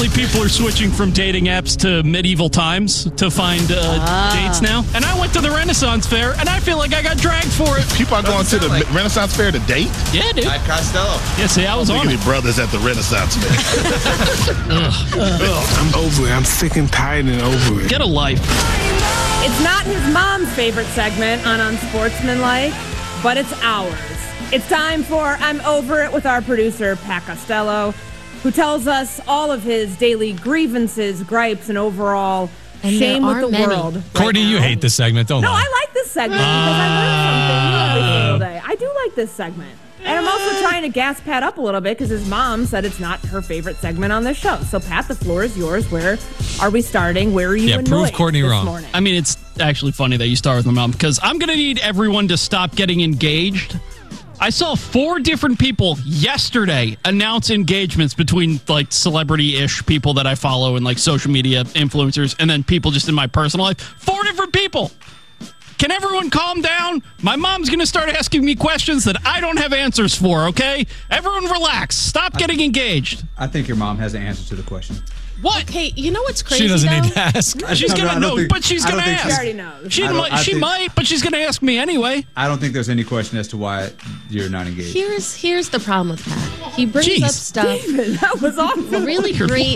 Apparently, people are switching from dating apps to medieval times to find dates now. And I went to the Renaissance Fair, and I feel like I got dragged for it. People are going to the Renaissance Fair to date? Yeah, dude. At Costello. Yeah, see, I was on Any it. brothers at the Renaissance Fair? I'm over it. I'm sick and tired and over it. Get a life. It's not his mom's favorite segment on Unsportsmanlike, but it's ours. It's time for I'm Over It with our producer, Pat Costello, who tells us all of his daily grievances, gripes, and overall shame with the world. Right Courtney, now. you hate this segment, don't No, lie. I like this segment because I learn something new every single day. I do like this segment. And I'm also trying to gas Pat up a little bit because his mom said it's not her favorite segment on this show. So, Pat, the floor is yours. Where are we starting? Where are you annoyed prove Courtney this wrong. morning? I mean, it's actually funny that you start with my mom because I'm going to need everyone to stop getting engaged. I saw 4 different people yesterday announce engagements between like celebrity-ish people that I follow and like social media influencers and then people just in my personal life. 4 different people. Can everyone calm down? My mom's going to start asking me questions that I don't have answers for, okay? Everyone relax. Stop getting engaged. I think your mom has the answer to the question. What? Okay, you know what's crazy, She doesn't though? need to ask. She's going to know, but she's going to She ask. already knows. She might, but she's going to ask me anyway. I don't think there's any question as to why you're not engaged. Here's the problem with Pat. He brings Jeez. up stuff, That was awesome. really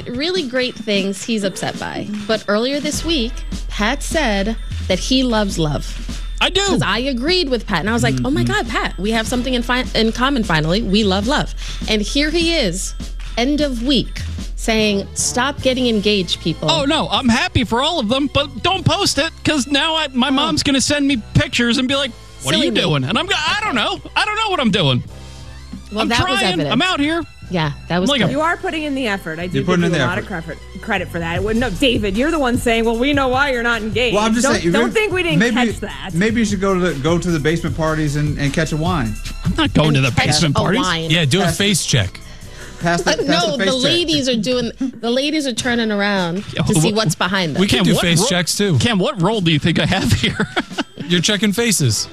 great things he's upset by. But earlier this week, Pat said that he loves love. I do. Because I agreed with Pat. And I was like, oh my God, Pat, we have something in common finally. We love love. And here he is, end of week, saying, stop getting engaged, people. Oh, no, I'm happy for all of them, but don't post it because now my mom's going to send me pictures and be like, what Silly are you me. doing? And I don't know. I don't know what I'm doing. Well, I'm that was trying. evident. I'm out here. Yeah, that was Like good. You are putting in the effort. I do You're give putting you in a the lot of effort. credit for that. No, David, you're the one saying, well, we know why you're not engaged. Well, I'm just saying. Don't think we didn't maybe, catch that. Maybe you should go to the basement parties and catch a wine. I'm not going to the Catch basement a parties. wine. Yeah, do a face check. Pass the No, face the check. ladies are turning around to see what's behind them. We can Cam, do what face ro- checks, too. Cam, what role do you think I have here? You're checking faces.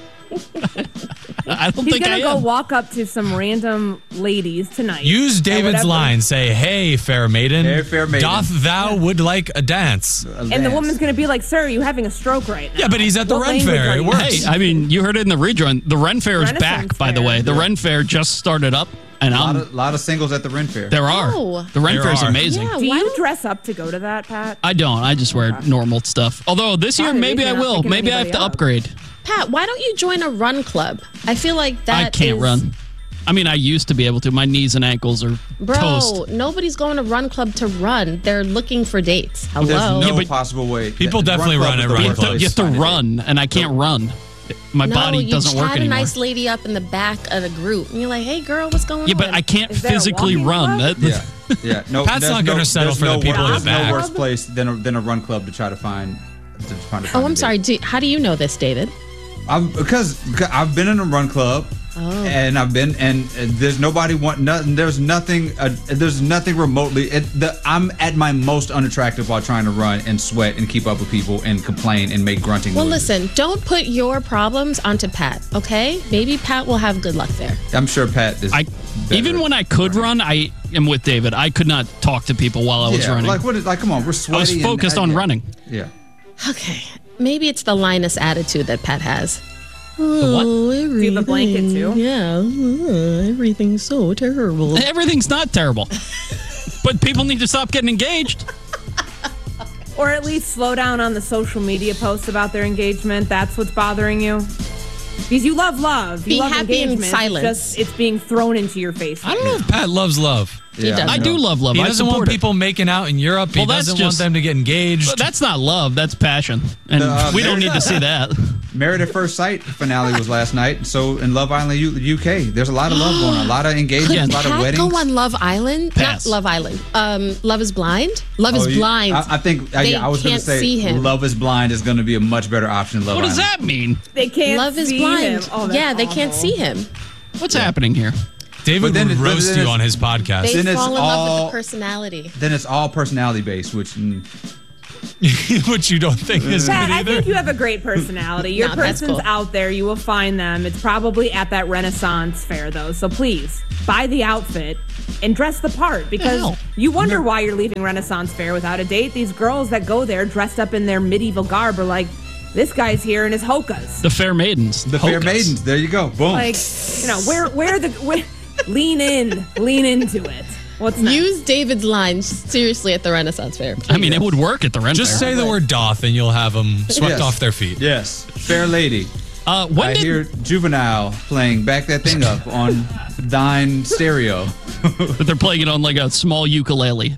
I don't He's think I going to go am. walk up to some random ladies tonight. Use David's whatever. line. Say, hey, fair maiden. Hey, fair maiden. Doth thou would like a dance? And the woman's going to be like, sir, are you having a stroke right now? Yeah, but he's at the What Ren language Fair. are It you works. Hey, using?" I mean, you heard it in the rejoin. The Ren Fair is Renaissance back, by the Fair. way. The Ren Fair just started up, and A lot of singles at the Ren Fair. there are. Oh. The Ren There Fair is are. amazing. Yeah, Do why you don't- dress up to go to that, Pat? I don't. I just wear normal stuff. Although this year, Probably maybe I you're not will. picking Maybe I have to anybody up. upgrade. Pat, why don't you join a run club? I feel like that I can't is- run. I mean, I used to be able to. My knees and ankles are Bro, toast. nobody's going to run club to run. They're looking for dates. Hello. There's no Yeah, but possible way. people The definitely club run is at the run worst clubs. place You have to find it. run, and I can't run. My body you doesn't work chat anymore. a nice lady up in the back of the group, and you're like, "Hey, girl, what's going on?" Yeah, but I can't Is there a physically walking run. club? That- Yeah. No, Pat's there's not gonna settle there's for the people in the There's back. no worse place than a run club to try to find. Oh, I'm sorry. How do you know this, David? Because I've been in a run club. Oh. And there's nobody there's nothing remotely. I'm at my most unattractive while trying to run and sweat and keep up with people and complain and make grunting Well, noises. listen, don't put your problems onto Pat, okay? Maybe Pat will have good luck there. I'm sure Pat is. Even when I could run, I am with David. I could not talk to people while I was running. Come on, we're I was sweaty. focused on running. Yeah. Okay. Maybe it's the Linus attitude that Pat has. The what? Do you have a blanket, too? Yeah. Everything's so terrible. Everything's not terrible. But people need to stop getting engaged. Or at least slow down on the social media posts about their engagement. That's what's bothering you. Because you love love. You Be love happy in engagement. silence. It's being thrown into your face. I don't know if Pat loves love. He does. I do love love. He I doesn't want support it. people making out in Europe. He Well, that's doesn't want just- them to get engaged. But that's not love. That's passion. And we don't need to see that. Married at First Sight finale was last night. So in Love Island, UK, there's a lot of love going on. A lot of engagements, a lot of Pat weddings. go on Love Island? Pass. Not Love Island. Love is Blind? Love is Blind. I think They I was going to can't see say him. Love is Blind is going to be a much better option than Love What does Island. that mean? They can't Love is see Blind. him. Oh, that's Yeah, they can't awful. see him. What's happening here? David But then would it- but roast then you it's- on his podcast. They Then it's fall in love with all- the personality. Then it's all personality based, which Which you don't think is Pat, good I either. think you have a great personality. Your No, that's person's cool. out there. You will find them. It's probably at that Renaissance fair, though. So please, buy the outfit and dress the part because hell? you wonder why you're leaving Renaissance Fair without a date. These girls that go there dressed up in their medieval garb are like, this guy's here in his hokas. The Fair Maidens. The Fair Maidens. There you go. Boom. Like, lean into it. What's next? Use David's lines seriously at the Renaissance Fair. I mean, it would work at the Ren Just Fair. say the word doth and you'll have them swept Yes. off their feet. Yes. Fair lady. When I did hear Juvenile playing Back That Thing Up on Dine Stereo. but they're playing it on like a small ukulele?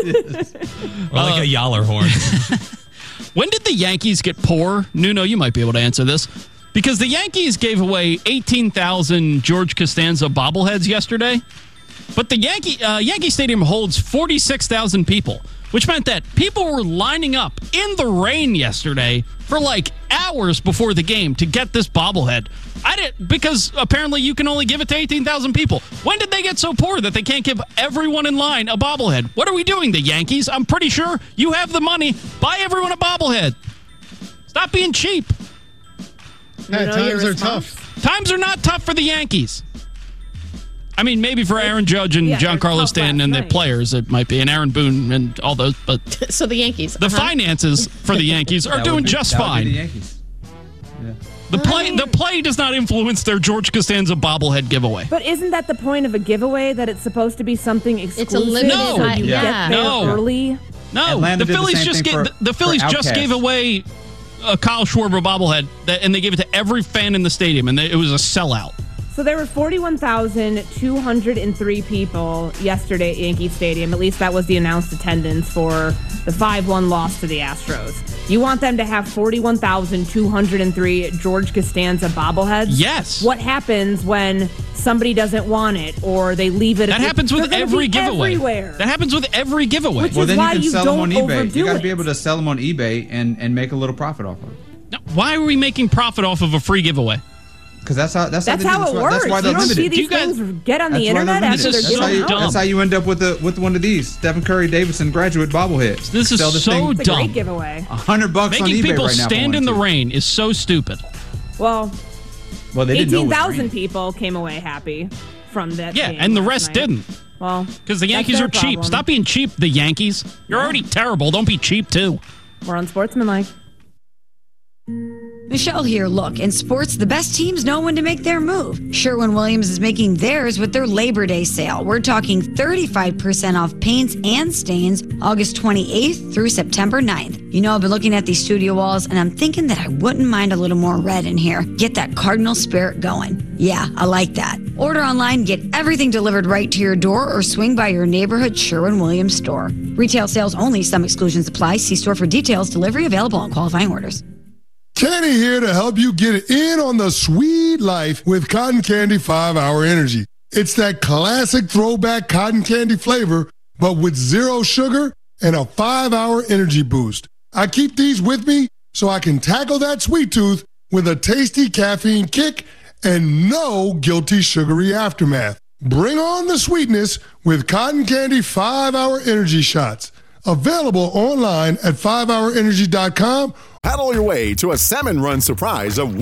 Or like a yaller horn. When did the Yankees get poor? Nuno, you might be able to answer this. Because the Yankees gave away 18,000 George Costanza bobbleheads yesterday. But the Yankee Stadium holds 46,000 people, which meant that people were lining up in the rain yesterday for like hours before the game to get this bobblehead. Because apparently you can only give it to 18,000 people. When did they get so poor that they can't give everyone in line a bobblehead? What are we doing, the Yankees? I'm pretty sure you have the money. Buy everyone a bobblehead. Stop being cheap. Yeah, know your times are response? tough. Times are not tough for the Yankees. I mean, maybe for Aaron Judge and Yeah, they're Giancarlo tough Stanton last and the night. players, it might be, and Aaron Boone and all those, but So the Yankees. the finances for the Yankees are That doing would be- just that would be fine. the Yankees. The play does not influence their George Costanza bobblehead giveaway. But isn't that the point of a giveaway, that it's supposed to be something exclusive? It's a limited No. so you yeah. get there No. early. No, Atlanta the did the Phillies same just thing gave for- the Phillies for just Outkast. gave away a Kyle Schwarber bobblehead, and they gave it to every fan in the stadium, and it was a sellout. So there were 41,203 people yesterday at Yankee Stadium. At least that was the announced attendance for the 5-1 loss to the Astros. You want them to have 41,203 George Costanza bobbleheads? Yes. What happens when somebody doesn't want it or they leave it? That happens with They're gonna every be giveaway. Everywhere. That happens with every giveaway. Which Well, is then why you can you sell them on don't eBay. overdo You got to be it. able to sell them on eBay and make a little profit off of it. Now, why are we making profit off of a free giveaway? Because that's how That's they do how it works. That's why they're you don't see limited. these You guys- things get on the That's why internet they're after limited. they're This is That's how given you. out. dumb. That's how you end up with one of these Stephen Curry Davidson graduate bobbleheads. This is Sell this so thing It's a dumb. great giveaway. $100 on Making eBay people right now. if I stand in wanted the to. rain is so stupid. Well, Well, they didn't know it was 18,000 raining. people came away happy from that. Yeah, game and the last rest night. didn't. Well, Because the that's Yankees their are cheap. problem. Stop being cheap, the Yankees. You're already terrible. Don't be cheap, too. We're unsportsmanlike. Michelle here. Look, in sports, the best teams know when to make their move. Sherwin-Williams is making theirs with their Labor Day sale. We're talking 35% off paints and stains August 28th through September 9th. You know, I've been looking at these studio walls, and I'm thinking that I wouldn't mind a little more red in here. Get that Cardinal spirit going. Yeah, I like that. Order online, get everything delivered right to your door, or swing by your neighborhood Sherwin-Williams store. Retail sales only. Some exclusions apply. See store for details. Delivery available on qualifying orders. Kenny here to help you get in on the sweet life with Cotton Candy 5-Hour Energy. It's that classic throwback cotton candy flavor, but with 0 sugar and a 5-hour energy boost. I keep these with me so I can tackle that sweet tooth with a tasty caffeine kick and no guilty sugary aftermath. Bring on the sweetness with Cotton Candy 5-Hour Energy Shots. Available online at 5hourenergy.com. Paddle your way to a Salmon Run surprise of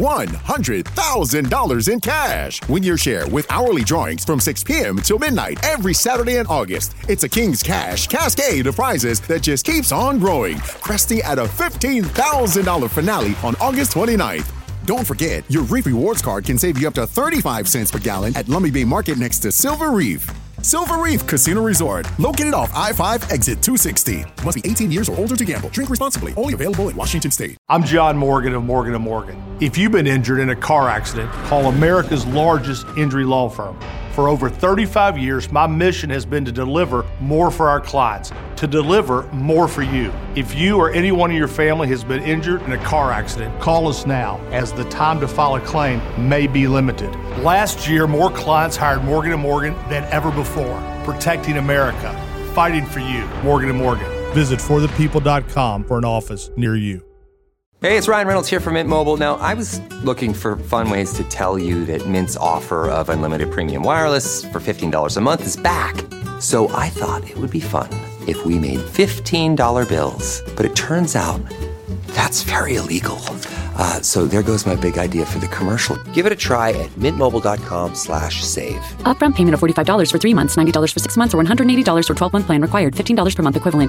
$100,000 in cash. Win your share with hourly drawings from 6 p.m. till midnight every Saturday in August. It's a King's Cash cascade of prizes that just keeps on growing, cresting at a $15,000 finale on August 29th. Don't forget, your Reef Rewards card can save you up to 35 cents per gallon at Lummi Bay Market next to Silver Reef. Silver Reef Casino Resort, located off I-5 exit 260. Must be 18 years or older to gamble. Drink responsibly. Only available in Washington State. I'm John Morgan of Morgan & Morgan. If you've been injured in a car accident, call America's largest injury law firm. For over 35 years, my mission has been to deliver more for our clients, to deliver more for you. If you or anyone in your family has been injured in a car accident, call us now, as the time to file a claim may be limited. Last year, more clients hired Morgan & Morgan than ever before, protecting America, fighting for you. Morgan & Morgan. Visit forthepeople.com for an office near you. Hey, it's Ryan Reynolds here from Mint Mobile. Now, I was looking for fun ways to tell you that Mint's offer of unlimited premium wireless for $15 a month is back. So I thought it would be fun if we made $15 bills. But it turns out that's very illegal. So there goes my big idea for the commercial. Give it a try at mintmobile.com/save. Upfront payment of $45 for 3 months, $90 for 6 months, or $180 for 12-month plan required. $15 per month equivalent.